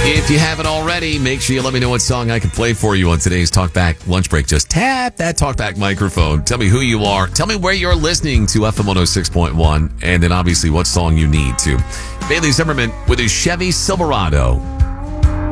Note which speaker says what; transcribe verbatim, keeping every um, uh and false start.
Speaker 1: If you haven't already, make sure you let me know what song I can play for you on today's Talkback Lunch Break. Just tap that Talkback microphone. Tell me who you are. Tell me where you're listening to F M one oh six point one. And then obviously what song you need to. Bailey Zimmerman with his Chevy Silverado.